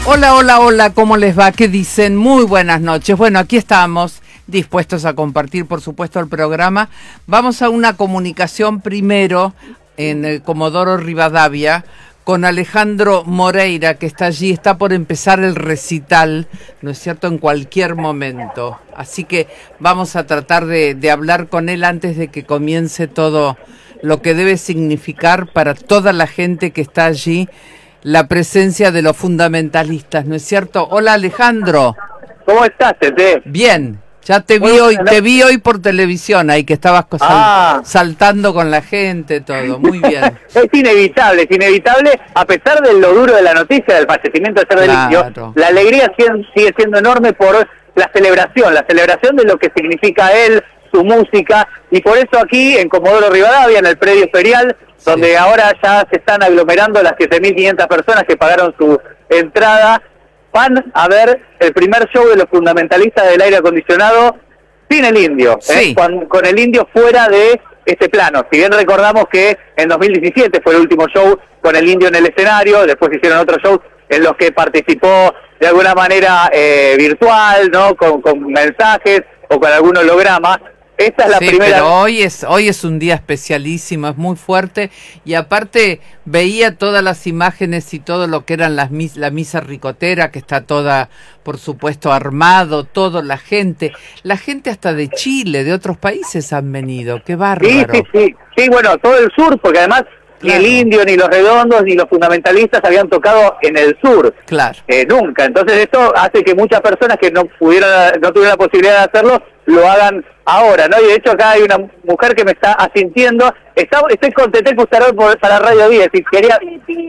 Hola, hola, hola, ¿cómo les va? ¿Qué dicen? Muy buenas noches. Bueno, aquí estamos dispuestos a compartir, por supuesto, el programa. Vamos a una comunicación primero en el Comodoro Rivadavia con Alejandro Moreira, que está allí, está por empezar el recital, ¿no es cierto?, en cualquier momento. Así que vamos a tratar de hablar con él antes de que comience todo lo que debe significar para toda la gente que está allí la presencia de los fundamentalistas, ¿no es cierto? Hola, Alejandro. ¿Cómo estás, Tete? Bien, ya te vi hoy por televisión, ahí que estabas saltando con la gente, todo, muy bien. Es inevitable, a pesar de lo duro de la noticia del fallecimiento de Ser del Indio, la alegría sigue siendo enorme por la celebración de lo que significa él, su música, y por eso aquí en Comodoro Rivadavia, en el predio ferial, donde ahora ya se están aglomerando las 7.500 personas que pagaron su entrada, van a ver el primer show de los fundamentalistas del aire acondicionado sin el Indio, con el Indio fuera de este plano. Si bien recordamos que en 2017 fue el último show con el Indio en el escenario, después hicieron otros shows en los que participó de alguna manera virtual, ¿no? Con mensajes o con algún holograma. Esta es la primera. Pero hoy es un día especialísimo, es muy fuerte, y aparte veía todas las imágenes y todo lo que eran la misa ricotera, que está toda, por supuesto, armado, todo, la gente hasta de Chile, de otros países han venido, qué bárbaro. Sí, bueno, todo el sur, porque además ni el Indio, ni los Redondos, ni los fundamentalistas habían tocado en el sur. Claro. Nunca. Entonces esto hace que muchas personas que no tuvieron la posibilidad de hacerlo, lo hagan ahora, ¿no? Y de hecho acá hay una mujer que me está asintiendo. Estoy con Tete Custarol para Radio 10 y quería...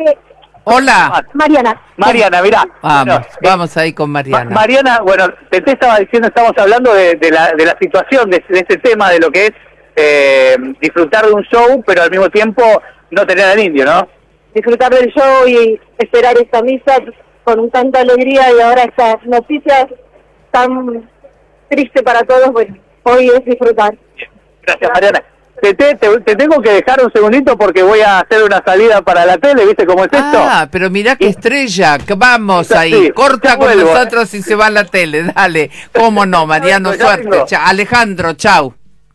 Hola. Mariana, mirá. Vamos ahí con Mariana. Mariana, bueno, Tete estaba diciendo, estamos hablando de la situación, de este tema, de lo que es disfrutar de un show, pero al mismo tiempo no tener al Indio, ¿no? Disfrutar del show y esperar esta misa con tanta alegría, y ahora esta noticia tan triste para todos, bueno, hoy es disfrutar. Gracias, Mariana. Te tengo que dejar un segundito porque voy a hacer una salida para la tele, ¿viste cómo es esto? Pero mirá qué estrella, que vamos ahí, corta con nosotros y se va a la tele, dale. Cómo no, Mariano, suerte. Alejandro, chau.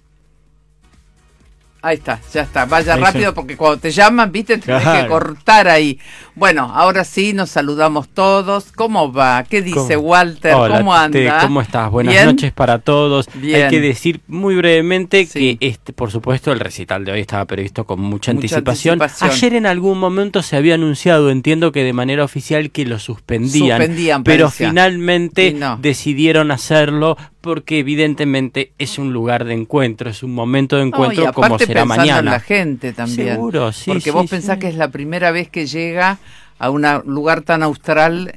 Ahí está, ya está, vaya rápido porque cuando te llaman, viste, tienes que cortar ahí. Bueno, ahora sí, nos saludamos todos. ¿Cómo va? ¿Qué dice Walter? Hola, ¿Cómo anda? ¿Cómo estás? Buenas ¿Bien? noches para todos. Bien. Hay que decir muy brevemente que por supuesto, el recital de hoy estaba previsto con mucha anticipación. Ayer en algún momento se había anunciado, entiendo que de manera oficial, que lo suspendían pero finalmente decidieron hacerlo porque evidentemente es un lugar de encuentro, es un momento de encuentro, como será mañana. En la gente también. Seguro, sí. Porque vos pensás que es la primera vez que llega a un lugar tan austral,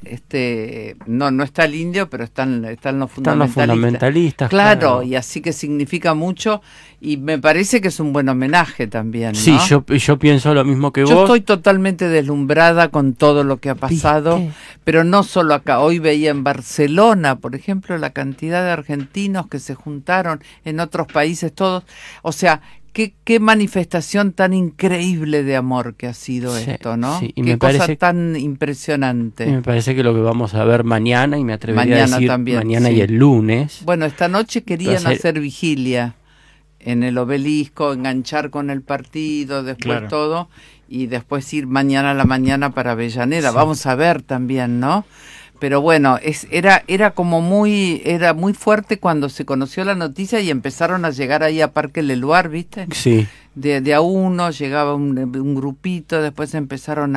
no está el Indio, pero están los fundamentalistas. Claro, y así que significa mucho, y me parece que es un buen homenaje también, ¿no? Sí, yo pienso lo mismo que vos. Yo estoy totalmente deslumbrada con todo lo que ha pasado, pero no solo acá. Hoy veía en Barcelona, por ejemplo, la cantidad de argentinos que se juntaron, en otros países todos, o sea, Qué manifestación tan increíble de amor que ha sido esto, ¿no? Sí, y qué cosa tan impresionante. Y me parece que lo que vamos a ver mañana, y me atrevería a decir también, mañana y el lunes. Bueno, esta noche querían hacer vigilia en el Obelisco, enganchar con el partido, después todo, y después ir mañana a la mañana para Avellaneda. Vamos a ver también, ¿no? Pero bueno, era muy fuerte cuando se conoció la noticia y empezaron a llegar ahí a Parque Leluar, ¿viste? Sí. De a uno llegaba un grupito, después empezaron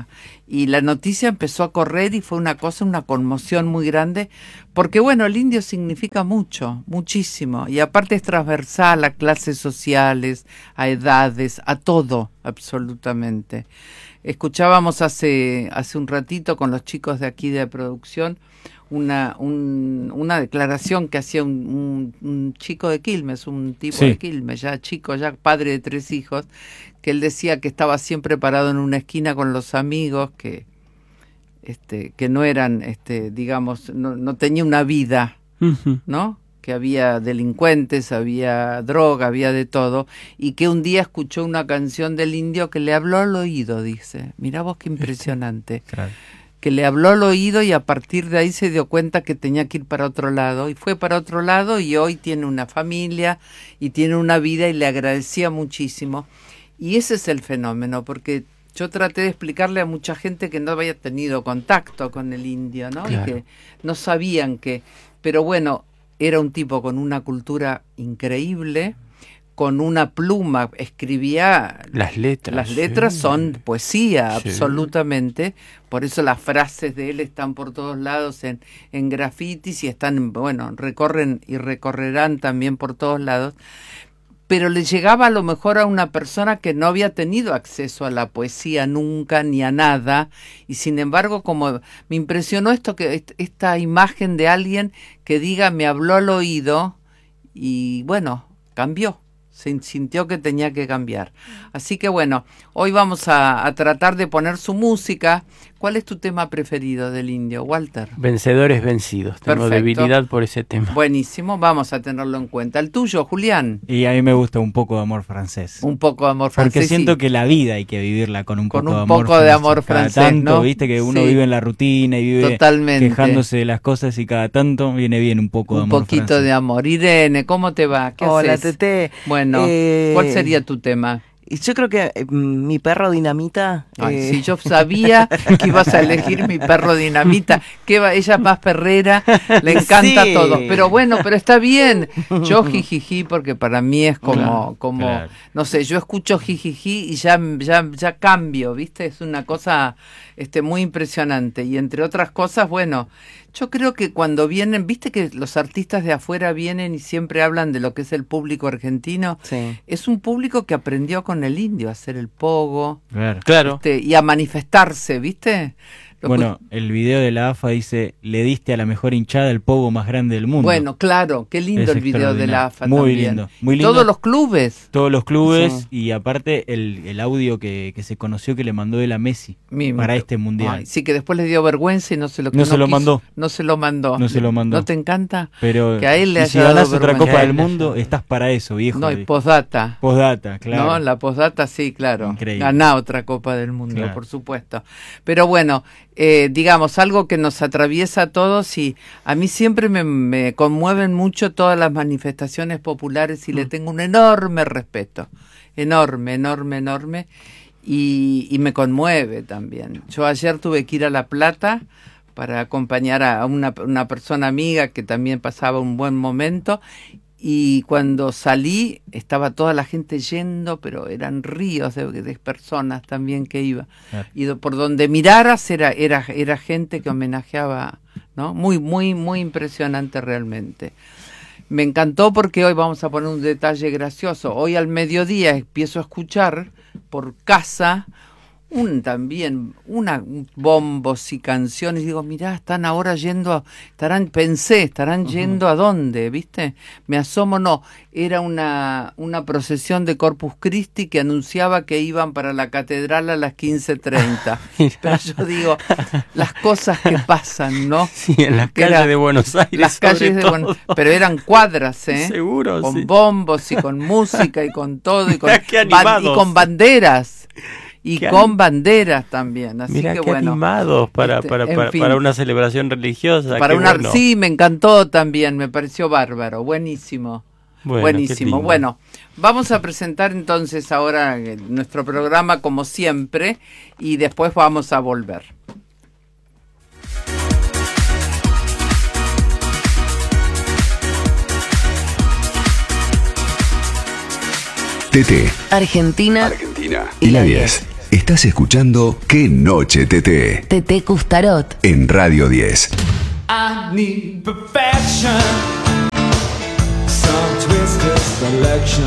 y la noticia empezó a correr y fue una conmoción muy grande, porque bueno, el Indio significa mucho, muchísimo, y aparte es transversal a clases sociales, a edades, a todo, absolutamente. Escuchábamos hace un ratito con los chicos de aquí de producción una declaración que hacía un chico de Quilmes, un tipo de Quilmes, ya chico, ya padre de 3 hijos, que él decía que estaba siempre parado en una esquina con los amigos, que no eran, digamos, no tenía una vida, ¿no? Que había delincuentes, había droga, había de todo, y que un día escuchó una canción del Indio que le habló al oído, dice. Mirá vos qué impresionante. Claro. que le habló al oído y a partir de ahí se dio cuenta que tenía que ir para otro lado y fue para otro lado y hoy tiene una familia y tiene una vida y le agradecía muchísimo. Y ese es el fenómeno, porque yo traté de explicarle a mucha gente que no había tenido contacto con el indio, ¿no? Claro. Y que no sabían que... Pero bueno, era un tipo con una cultura increíble, con una pluma, escribía... Las letras son poesía, absolutamente. Por eso las frases de él están por todos lados en grafitis y están, bueno, recorren y recorrerán también por todos lados. Pero le llegaba a lo mejor a una persona que no había tenido acceso a la poesía nunca ni a nada, y sin embargo como me impresionó esta imagen de alguien que diga me habló al oído y bueno, cambió. Se sintió que tenía que cambiar. Así que bueno, hoy vamos a tratar de poner su música. ¿Cuál es tu tema preferido del indio, Walter? Vencedores vencidos. Tengo debilidad por ese tema. Buenísimo, vamos a tenerlo en cuenta. ¿El tuyo, Julián? Y a mí me gusta un poco de amor francés. Un poco de amor francés. Porque siento que la vida hay que vivirla con un poco de amor francés. Cada tanto, ¿no? Viste que uno vive en la rutina y vive quejándose de las cosas y cada tanto viene bien un poco de amor francés. Un poquito de amor. Irene, ¿cómo te va? ¿Qué Hola, haces? Tete. Bueno, ¿cuál sería tu tema? Yo creo que mi perro Dinamita... Si yo sabía que ibas a elegir mi perro Dinamita, ella es más perrera, le encanta todo, pero bueno, pero está bien. Yo jijiji, porque para mí es como no sé, yo escucho jijiji y ya cambio, ¿viste? Es una cosa muy impresionante. Y entre otras cosas, bueno, yo creo que cuando vienen, viste que los artistas de afuera vienen y siempre hablan de lo que es el público argentino. Sí. Es un público que aprendió con el indio a hacer el pogo. Claro. Y a manifestarse, ¿viste? Bueno, el video de la AFA dice, le diste a la mejor hinchada el pogo más grande del mundo. Bueno, claro, qué lindo el video de la AFA muy también. Lindo, muy lindo. Todos los clubes. Todos los clubes y aparte el audio que se conoció que le mandó él a Messi para este mundial. Ay, sí, que después le dio vergüenza y no se lo mandó. No se lo mandó. ¿No te encanta? Pero que a él le haya si dado ganás vergüenza. otra Copa del Mundo, estás para eso, viejo. No, y postdata. Postdata, claro. No, la postdata sí, claro. Increíble. Ganá otra Copa del Mundo, claro. Por supuesto. Pero bueno, digamos, algo que nos atraviesa a todos y a mí siempre me conmueven mucho todas las manifestaciones populares y le tengo un enorme respeto, enorme y me conmueve también. Yo ayer tuve que ir a La Plata para acompañar a una persona amiga que también pasaba un buen momento. Y cuando salí estaba toda la gente yendo, pero eran ríos de personas también que iba. Y por donde miraras era gente que homenajeaba, ¿no? Muy impresionante realmente. Me encantó porque hoy vamos a poner un detalle gracioso. Hoy al mediodía empiezo a escuchar por casa bombos y canciones, digo, mirá, están ahora yendo, estarán yendo a dónde, ¿viste? Me asomo, no, era una procesión de Corpus Christi que anunciaba que iban para la catedral a las 15:30. Pero yo digo, las cosas que pasan, ¿no? Sí, en las calles de Buenos Aires. Las calles de Buenos Aires, pero eran cuadras, Seguro, con bombos y con música y con todo, y con banderas. Y con banderas también, así mirá que qué bueno. Animados para una celebración religiosa. Sí, me encantó también, me pareció bárbaro, buenísimo. Buenísimo. Bueno, vamos a presentar entonces ahora nuestro programa como siempre y después vamos a volver. TT. Argentina y la 10. Estás escuchando Qué Noche TT. TT Custarot. En Radio 10. I need perfection. Some twisted selection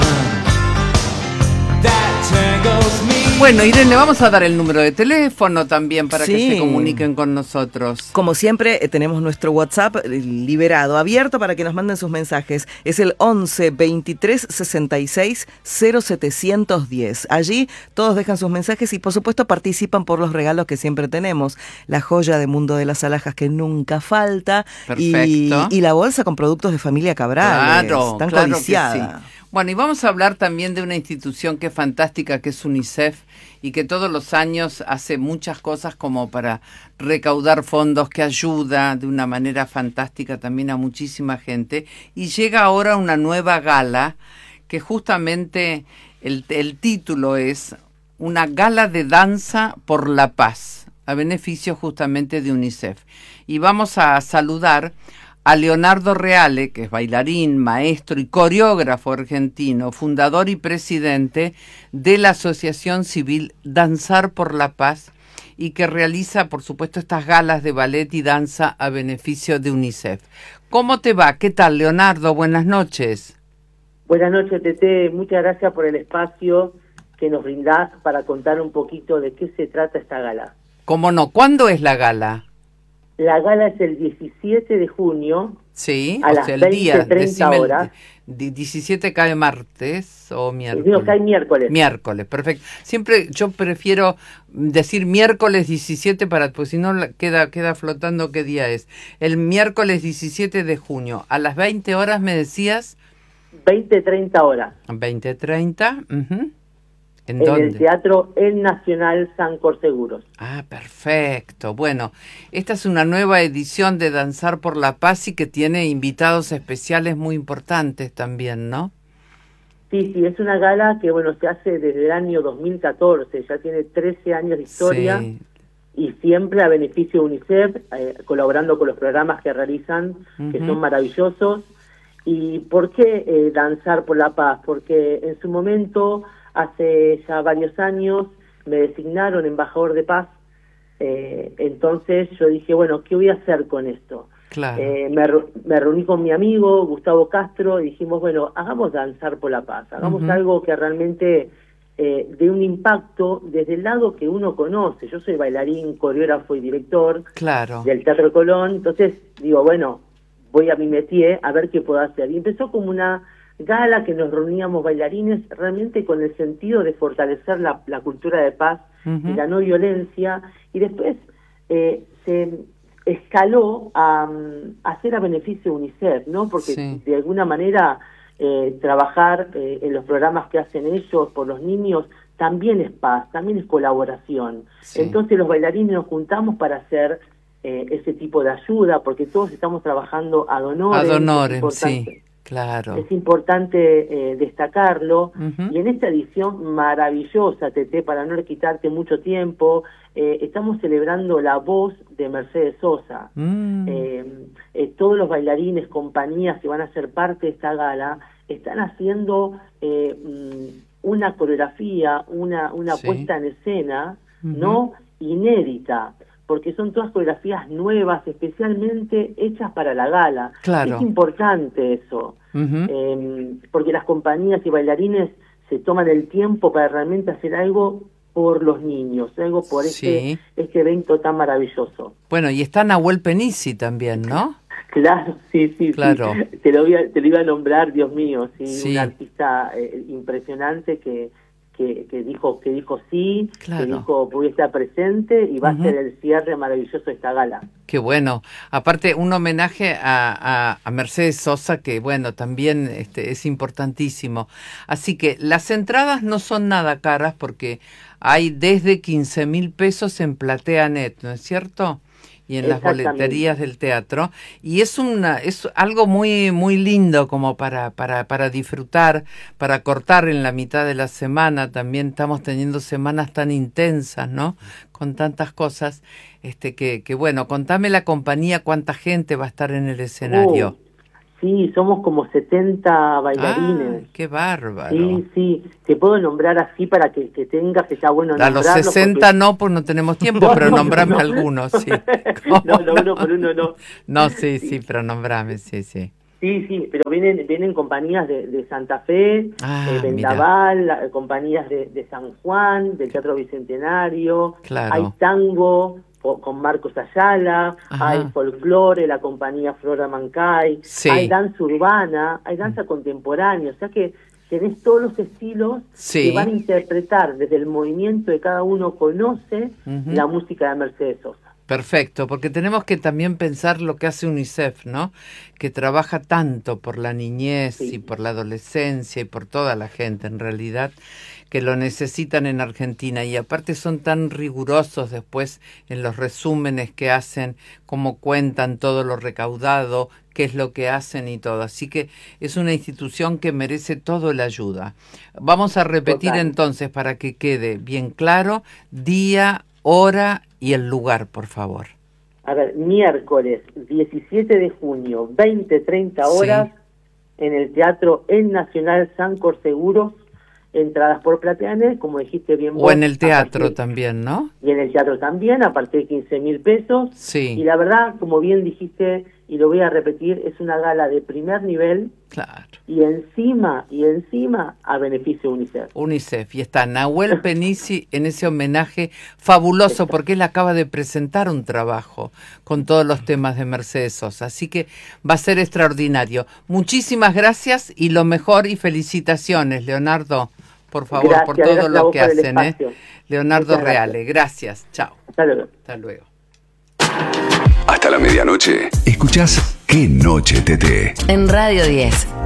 that tangles me. Bueno, Irene, le vamos a dar el número de teléfono también para que se comuniquen con nosotros. Como siempre, tenemos nuestro WhatsApp liberado, abierto para que nos manden sus mensajes. Es el 11 23 66 0710. Allí todos dejan sus mensajes y, por supuesto, participan por los regalos que siempre tenemos. La joya de Mundo de las Alhajas que nunca falta. Perfecto. Y la bolsa con productos de Familia Cabral. Claro, tan claro codiciada. que sí. Bueno, y vamos a hablar también de una institución que es fantástica, que es UNICEF, y que todos los años hace muchas cosas como para recaudar fondos, que ayuda de una manera fantástica también a muchísima gente. Y llega ahora una nueva gala, que justamente el título es una gala de danza por la paz, a beneficio justamente de UNICEF. Y vamos a saludar a Leonardo Reale, que es bailarín, maestro y coreógrafo argentino, fundador y presidente de la Asociación Civil Danzar por la Paz, y que realiza, por supuesto, estas galas de ballet y danza a beneficio de UNICEF. ¿Cómo te va? ¿Qué tal, Leonardo? Buenas noches. Buenas noches, Tete. Muchas gracias por el espacio que nos brindás para contar un poquito de qué se trata esta gala. ¿Cómo no? ¿Cuándo es la gala? La gala es el 17 de junio, sí, a las 20:30 horas. 17 cae martes o miércoles. No, cae miércoles. Miércoles, perfecto. Siempre yo prefiero decir miércoles 17 porque si no queda flotando qué día es. El miércoles 17 de junio, a las 20 horas me decías. 20:30 horas. 20:30, ¿En dónde? El Teatro El Nacional Sancor Seguros. Ah, perfecto. Bueno, esta es una nueva edición de Danzar por la Paz y que tiene invitados especiales muy importantes también, ¿no? Sí, es una gala que, se hace desde el año 2014, ya tiene 13 años de historia, sí. Y siempre a beneficio de UNICEF, colaborando con los programas que realizan, que son maravillosos. ¿Y por qué Danzar por la Paz? Porque en su momento, hace ya varios años, me designaron embajador de paz. Entonces yo dije, ¿qué voy a hacer con esto? Claro. Me reuní con mi amigo Gustavo Castro y dijimos, hagamos Danzar por la Paz, hagamos algo que realmente dé un impacto desde el lado que uno conoce. Yo soy bailarín, coreógrafo y director del Teatro Colón, entonces digo, voy a mi métier a ver qué puedo hacer. Y empezó como una gala que nos reuníamos bailarines realmente con el sentido de fortalecer la cultura de paz y la no violencia, y después se escaló a hacer a beneficio de UNICEF, ¿no? Porque de alguna manera trabajar en los programas que hacen ellos por los niños también es paz, también es colaboración. Entonces los bailarines nos juntamos para hacer ese tipo de ayuda, porque todos estamos trabajando ad honorem. Ad honorem, sí. Claro. Es importante destacarlo, y en esta edición maravillosa, Tete, para no quitarte mucho tiempo, estamos celebrando la voz de Mercedes Sosa. Todos los bailarines, compañías que van a ser parte de esta gala, están haciendo una coreografía, una puesta en escena, ¿no? Inédita, porque son todas coreografías nuevas, especialmente hechas para la gala. Claro. Es importante eso, porque las compañías y bailarines se toman el tiempo para realmente hacer algo por los niños, algo por este evento tan maravilloso. Bueno, y está Nahuel Penisi también, ¿no? Claro, sí. Claro. Te lo iba a nombrar, Dios mío, un artista impresionante que dijo sí, que dijo voy a estar presente y va a ser el cierre maravilloso de esta gala. Qué bueno. Aparte, un homenaje a Mercedes Sosa, que también es importantísimo. Así que las entradas no son nada caras, porque hay desde 15,000 pesos en PlateaNet, ¿no es cierto? Y en las boleterías del teatro, y es algo muy muy lindo como para disfrutar, para cortar en la mitad de la semana. También estamos teniendo semanas tan intensas, ¿no? Con tantas cosas, contame la compañía, cuánta gente va a estar en el escenario. Sí, somos como 70 bailarines. ¡Qué bárbaro! Sí, te puedo nombrar así para que tengas, que está bueno nombrarlos. A los 60 porque no tenemos tiempo, pero nombrame algunos, sí. No, uno por uno no. No, sí, pero nombrame, sí. Sí, pero vienen compañías de Santa Fe, Vendaval, compañías de San Juan, del Teatro Bicentenario, hay tango con Marcos Ayala, hay folclore, la compañía Flora Mancay, hay danza urbana, hay danza contemporánea, o sea que tenés todos los estilos que van a interpretar desde el movimiento de cada uno conoce la música de Mercedes Sosa. Perfecto, porque tenemos que también pensar lo que hace UNICEF, ¿no? Que trabaja tanto por la niñez y por la adolescencia y por toda la gente, en realidad, que lo necesitan en Argentina. Y aparte son tan rigurosos después en los resúmenes que hacen, cómo cuentan todo lo recaudado, qué es lo que hacen y todo. Así que es una institución que merece toda la ayuda. Vamos a repetir entonces, para que quede bien claro, día, hora y el lugar, por favor. A ver, miércoles 17 de junio, 20-30 horas, en el Teatro El Nacional San Corseguros, entradas por Plateanet, como dijiste bien vos. O en el teatro también, ¿no? Y en el teatro también, a partir de 15.000 pesos. Sí. Y la verdad, como bien dijiste, y lo voy a repetir, es una gala de primer nivel. Claro. Y encima, a beneficio de UNICEF. UNICEF. Y está Nahuel Penici en ese homenaje fabuloso, porque él acaba de presentar un trabajo con todos los temas de Mercedes Sosa. Así que va a ser extraordinario. Muchísimas gracias y lo mejor y felicitaciones, Leonardo, por favor, gracias, por todo lo que hacen. Leonardo Reale, gracias. Chao. Hasta luego. Hasta luego. Hasta la medianoche. Escuchás Qué Noche TT. En Radio 10.